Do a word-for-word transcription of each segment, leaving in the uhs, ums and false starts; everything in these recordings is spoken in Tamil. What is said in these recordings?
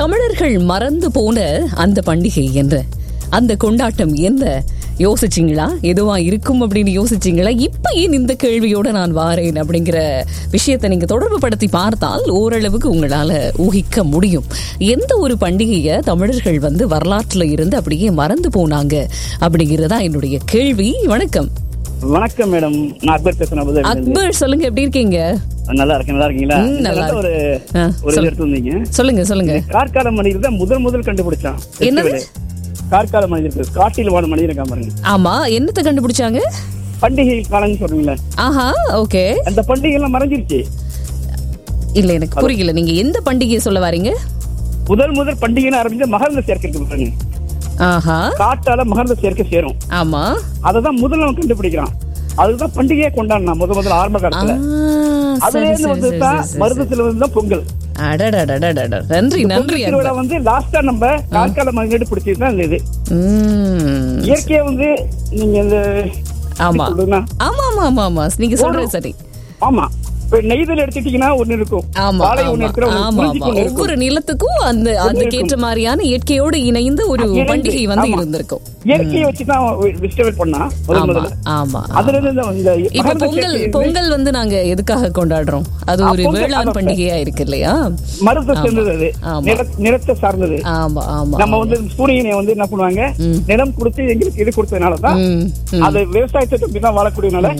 தமிழர்கள் மறந்து போன அந்த பண்டிகை என்ன, அந்த கொண்டாட்டம் என்ன யோசிச்சிங்களா? எதுவா இருக்கும் அப்படின்னு யோசிச்சிங்களா? இப்ப ஏன் இந்த கேள்வியோட நான் வாரேன் அப்படிங்கிற விஷயத்தை நீங்க தொடர்பு படுத்தி பார்த்தால் ஓரளவுக்கு உங்களால ஊகிக்க முடியும். எந்த ஒரு பண்டிகையை தமிழர்கள் வந்து வரலாற்றுல இருந்து அப்படியே மறந்து போனாங்க அப்படிங்கறதா என்னுடைய கேள்வி. வணக்கம். வணக்கம் மேடம், நான் அக்பர் பேசுறேன். அக்பர், சொல்லுங்க, எப்படி இருக்கீங்க? நல்லா இருக்கேன். நல்லா இருக்கீங்களா? நல்லா ஒரு ஒரு எடுத்து வந்தீங்க. சொல்லுங்க சொல்லுங்க. கார்கால மனிதர் தான் முதல் முதல் கண்டுபிடிச்சான். என்னது? கார்கால மனிதர், காட்டில் வாழ மனிதர் பாருங்க. ஆமா, என்னத்தை கண்டுபிடிச்சாங்க? பண்டிகை காலம்னு சொல்றீங்களா? ஆஹா, ஓகே. அந்த பண்டிகை எல்லாம் மறைஞ்சிருச்சு. இல்ல, எனக்கு புரியல, நீங்க எந்த பண்டிகையை சொல்ல வரீங்க? முதல் முதல் பண்டிகைன்னு ஆரம்பிச்ச மகரந்த சேர்க்கை பாருங்க. ஆஹா, காட்டால மகரந்த சேர்க்கை சேரும். ஆமா, அததான் முதல்ல அவன் கண்டுபிடிக்கிறான். அதுதான் பண்டிகையே கொண்டாடினா முத முதல் ஆரம்ப காலத்துல. அதுல இருந்து வந்துதான் மருதத்துல வந்து பொங்கல். நன்றி நன்றி. திருவிழா வந்து லாஸ்டா நம்ம கார்கால மனிதர் பிடிச்சதுதான் இது. இயற்கையா வந்து நீங்க இந்த ஆமா ஆமா ஆமா ஆமா நீங்க சொல்றது சரி. ஆமா, நெய்தல் எடுத்துட்டீங்கன்னா ஒண்ணு இருக்கும். ஒவ்வொரு நிலத்துக்கும் அந்த அதுக்கேற்ற மாதிரியான இயற்கையோடு இணைந்த ஒரு பண்டிகை வந்து இருந்திருக்கும். இயற்கையை வச்சுதான் வெஜிடபிள் பண்ணா. ஆமா, அதுல இருந்து இப்ப பொங்கல் பொங்கல் வந்து நாங்க எதுக்காக கொண்டாடுறோம்? அது ஒரு வேளாண் பண்டிகையா இருக்கு இல்லையா? மரத்தை சேர்ந்தது, நிலத்தை சார்ந்தது. ஆமா ஆமா. நம்ம வந்து சூரியனை வந்து என்ன பண்ணுவாங்க, நிலம் கொடுத்து எங்களுக்கு இது கொடுத்ததுனாலதான் அது விவசாயத்தை தான் வாழக்கூடியனால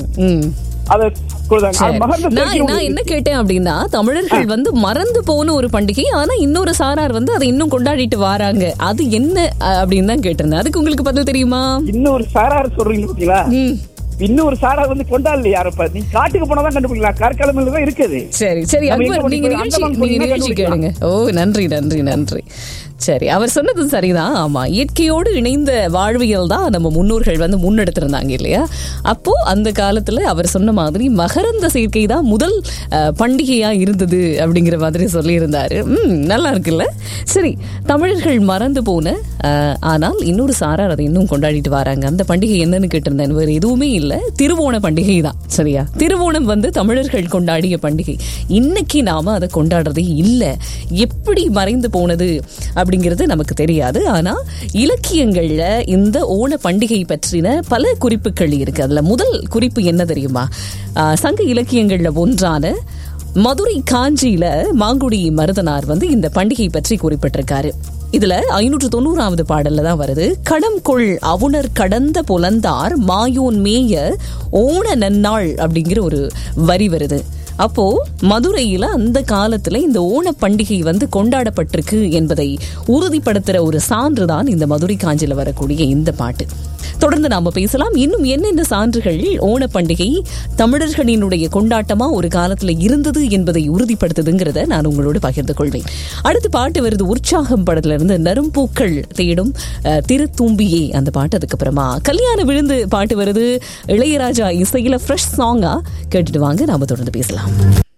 நான் என்ன கேட்டேன் அப்படின்னா, தமிழர்கள் வந்து மறந்து போன ஒரு பண்டிகை, ஆனா இன்னொரு சாரார் வந்து அதை இன்னும் கொண்டாடிட்டு வராங்க. அது என்ன அப்படின்னு தான் கேட்டிருந்தேன். அதுக்கு உங்களுக்கு பதில் தெரியுமா? இன்னொரு சாரார் சொல்றீங்க பாத்தீங்களா? இன்னொரு சாரா வந்து கொண்டாடல யாரப்ப. நீங்க காட்டுக்கு போனாதான் கண்டுபிடிக்கலாம். கார்காலமில் தான் இருக்குது. சரி சரி, நீங்க நிகழ்ச்சி கேளுங்க. ஓ, நன்றி நன்றி நன்றி. சரி, அவர் சொன்னது சரிதான். ஆமா, இயற்கையோடு இணைந்த வாழ்வியல் தான் நம்ம முன்னோர்கள் வந்து முன்னெடுத்திருந்தாங்க இல்லையா? அப்போ அந்த காலத்துல அவர் சொன்ன மாதிரி மகரந்த சேர்க்கை தான் முதல் பண்டிகையா இருந்தது அப்படிங்கிற மாதிரி சொல்லியிருந்தாரு. ம், நல்லா இருக்குல்ல? சரி, தமிழர்கள் மறந்து போன ஆனால் இன்னொரு சாரார் அதை இன்னும் கொண்டாடிட்டு வராங்க. அந்த பண்டிகை என்னன்னு கேட்டிருந்தேன். வேறு எதுவுமே இல்லை, திருவோண பண்டிகை தான். சரியா? திருவோணம் வந்து தமிழர்கள் கொண்டாடிய பண்டிகை. இன்னைக்கு நாம அதை கொண்டாடுறதே இல்லை. எப்படி மறைந்து போனது அப்படிங்கிறது நமக்கு தெரியாது. ஆனா இலக்கியங்கள்ல இந்த ஓண பண்டிகை பற்றின பல குறிப்புகள் இருக்கு. அதுல முதல் குறிப்பு என்ன தெரியுமா? சங்க இலக்கியங்கள்ல ஒன்றான மதுரை காஞ்சியில மாங்குடி மருதனார் வந்து இந்த பண்டிகை பற்றி குறிப்பிட்டிருக்காரு. இதுல ஐநூற்று தொண்ணூறாவது பாடல்ல தான் வருது. கடம் கொள் அவுணர் கடந்த புலந்தார் மாயோன் மேய ஓண நன்னாள் அப்படிங்கிற ஒரு வரி வருது. அப்போ மதுரையில அந்த காலத்துல இந்த ஓண பண்டிகை வந்து கொண்டாடப்பட்டிருக்கு என்பதை உறுதிப்படுத்துற ஒரு சான்றுதான் இந்த மதுரை காஞ்சில வரக்கூடிய இந்த பாட்டு. தொடர்ந்து நாம பேசலாம். இன்னும் என்னென்ன சான்றுகள் ஓண பண்டிகை தமிழர்களினுடைய கொண்டாட்டமா ஒரு காலத்துல இருந்தது என்பதை உறுதிப்படுத்துதுங்கிறத நான் உங்களோடு பகிர்ந்து கொள்வேன். அடுத்து பாட்டு வருது, உற்சாகம் படத்துல இருந்து நரும்பூக்கள் தேடும் திருத்தூம்பியே அந்த பாட்டு. அதுக்கப்புறமா கல்யாண விழுந்து பாட்டு வருது, இளையராஜா இசையில ஃப்ரெஷ் சாங்கா கேட்டுட்டு வாங்க, நாம தொடர்ந்து பேசலாம்.